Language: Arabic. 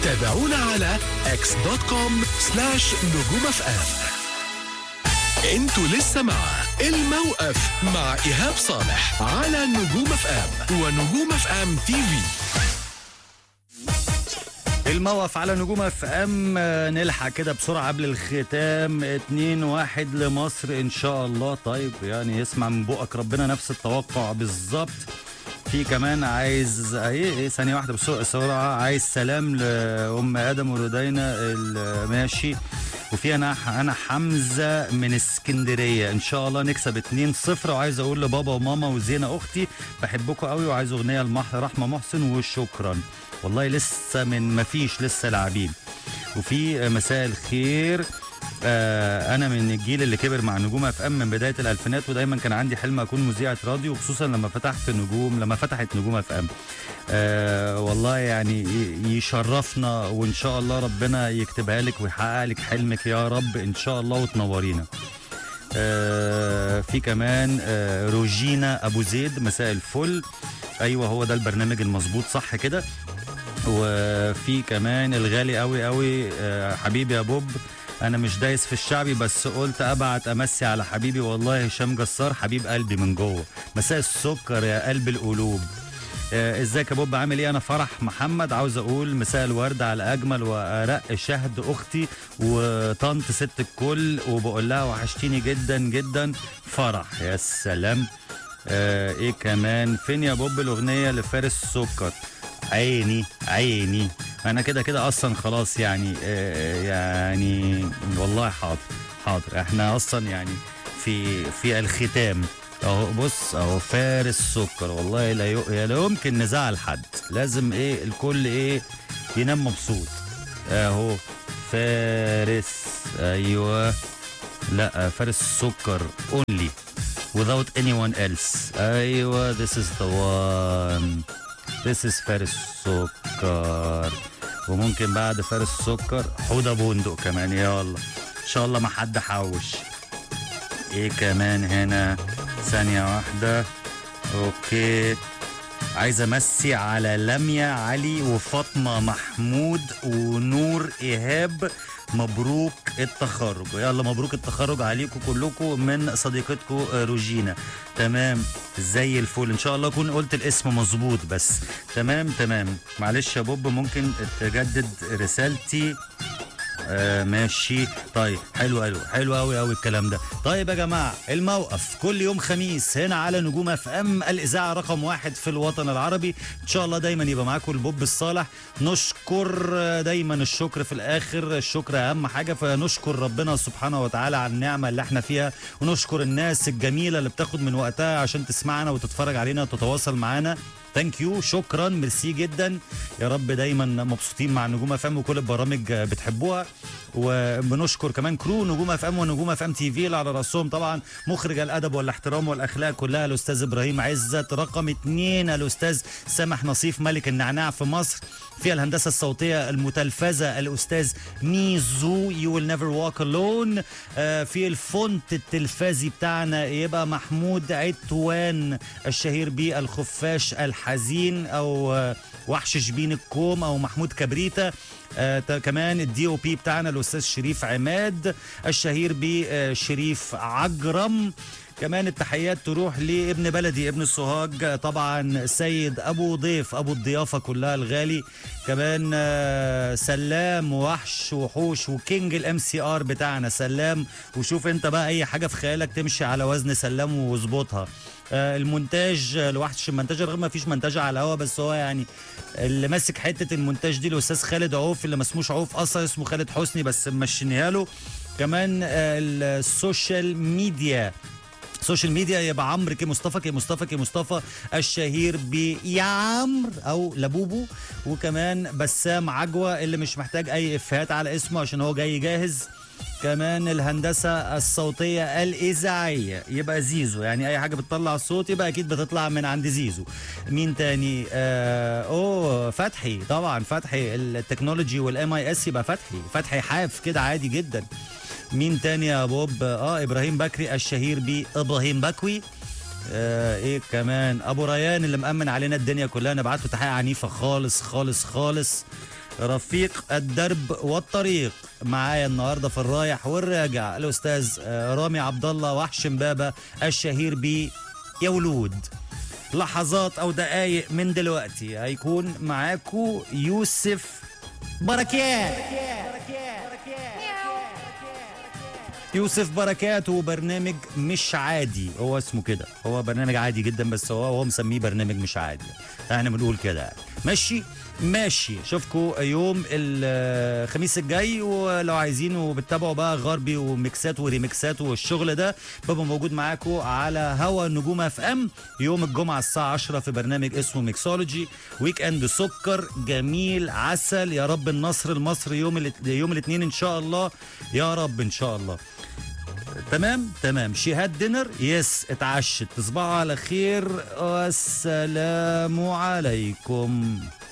تابعونا على x.com/نجومفم. انتوا لسه مع الموقف مع إيهاب صالح على نجوم اف ام ونجوم اف ام تي في. الموقف على نجوم اف ام. نلحق كده بسرعه قبل الختام. 2-1 لمصر ان شاء الله. طيب يعني يسمع من بقك ربنا نفس التوقع بالظبط. في كمان عايز ثانيه واحده بسرعه. عايز سلام لام ادم ورودينا الماشي. وفي انا حمزه من اسكندريه. ان شاء الله نكسب 2-0. وعايز اقول لبابا وماما وزينه اختي بحبكم قوي. وعايز اغنيه لرحمه محسن وشكرا. والله لسه ما فيش لسه لاعبين. وفي مساء الخير. انا من الجيل اللي كبر مع نجوم اف ام من بدايه الالفينات. ودايما كان عندي حلم اكون مذيعه راديو. خصوصا لما فتحت نجوم اف ام. والله يعني يشرفنا. وان شاء الله ربنا يكتبها لك ويحقق لك حلمك يا رب ان شاء الله. وتنورينا. في كمان روجينا ابو زيد مساء الفل. ايوه هو ده البرنامج المظبوط صح كده. وفي كمان الغالي قوي قوي حبيبي يا بوب. انا مش دايس في الشعبي بس قلت ابعت امسي على حبيبي والله هشام جسار حبيب قلبي من جوه. مساء السكر يا قلب القلوب. ازيك يا بوب عامل ايه؟ انا فرح محمد. عاوز اقول مساء الورد على اجمل وارق شهد اختي وطنط ست الكل. وبقول لها وحشتيني جدا جدا فرح. يا سلام. ايه كمان؟ فين يا بوب الاغنيه لفارس السكر؟ عيني انا كده اصلا خلاص يعني. يعني والله حاضر. احنا اصلا يعني في الختام اهو. بص اهو فارس السكر. والله لا يمكن نزعل حد. لازم الكل ينام مبسوط. اهو فارس. ايوه لا فارس السكر only without anyone else. ايوه this is the one. This is فارس السكر. وممكن بعد فارس السكر حوضة بندق كمان. يلا ان شاء الله ما حد حوش. ايه كمان هنا؟ ثانية واحدة. اوكي. عايز امسي على لميا علي وفاطمة محمود ونور ايهاب. مبروك التخرج. يلا مبروك التخرج عليكم كلكم من صديقتكم روجينا. تمام زي الفل. ان شاء الله اكون قلت الاسم مظبوط بس. تمام. معلش يا بوب ممكن تجدد رسالتي؟ ماشي. طيب حلو قوي الكلام ده. طيب يا جماعه الموقف كل يوم خميس هنا على نجوم اف ام الاذاعه رقم 1 في الوطن العربي. ان شاء الله دايما يبقى معاكم البوب الصالح. نشكر دايما الشكر في الاخر. الشكر اهم حاجه. فنشكر ربنا سبحانه وتعالى على النعمه اللي احنا فيها. ونشكر الناس الجميله اللي بتاخد من وقتها عشان تسمعنا وتتفرج علينا وتتواصل معانا. ثانك يو. شكرا ميرسي جدا. يا رب دايما مبسوطين مع نجوم اف ام وكل البرامج بتحبوها. وبنشكر كمان كرو نجوم اف ام ونجوم اف ام تي في اللي على راسهم طبعا مخرج الادب والاحترام والاخلاق كلها الاستاذ ابراهيم عزت. رقم 2 الاستاذ سامح نصيف ملك النعناع في مصر. في الهندسه الصوتيه المتلفزه الاستاذ ميزو يو ويل نيفر واك الون. في الفونت التلفازي بتاعنا يبقى محمود عتوان الشهير بالخفاش الحزين او وحش شبين الكوم او محمود كبريتا. كمان الدي او بي بتاعنا الاستاذ شريف عماد الشهير بشريف عجرم. كمان التحيات تروح لابن بلدي ابن السوهاج طبعا سيد ابو ضيف ابو الضيافه كلها الغالي. كمان سلام وحش وحوش وكينج الام سي ار بتاعنا سلام. وشوف انت بقى اي حاجه في خيالك تمشي على وزن سلام واظبطها. المونتاج لوحش المونتاج رغم ما فيش مونتاج على الهوا بس هو يعني اللي ماسك حته المونتاج دي الاستاذ خالد عوف اللي ما اسموش عوف اصلا اسمه خالد حسني بس ممشينيها له. كمان السوشيال ميديا يبقى عمرو كي مصطفى الشهير بيا عمرو او لبوبو. وكمان بسام عجوة اللي مش محتاج اي افيهات على اسمه عشان هو جاي جاهز. كمان الهندسة الصوتية الإذاعية يبقى زيزو. يعني أي حاجة بتطلع الصوت يبقى أكيد بتطلع من عند زيزو. مين تاني؟ فتحي طبعا. فتحي التكنولوجي والام اي اس يبقى فتحي حاف كده عادي جدا. مين تاني يا بوب؟ إبراهيم بكري الشهير بإبراهيم بكوي. ايه كمان؟ ابو ريان اللي مأمن علينا الدنيا كلها نبعت له تحية عنيفة خالص. رفيق الدرب والطريق. معايا النهارده في الرايح والراجع الاستاذ رامي عبد الله وحش بابا الشهير ب يا ولود. لحظات او دقايق من دلوقتي هيكون معاكو يوسف بركات. يوسف بركات وبرنامج مش عادي، هو اسمه كده، هو برنامج عادي جدا بس هو مسميه برنامج مش عادي، احنا بنقول كده. ماشي اشوفكم يوم الخميس الجاي، ولو عايزين وبتتابعوا بقى غربي وميكسات وريميكسات والشغل ده ببقى موجود معاكم على هوا النجوم اف ام يوم الجمعه الساعه 10 في برنامج اسمه ميكسولوجي. ويك اند سكر جميل عسل، يا رب النصر لمصر يوم الاثنين ان شاء الله، يا رب ان شاء الله. تمام شهاد دينر يس اتعشت. تصبحوا على خير والسلام عليكم.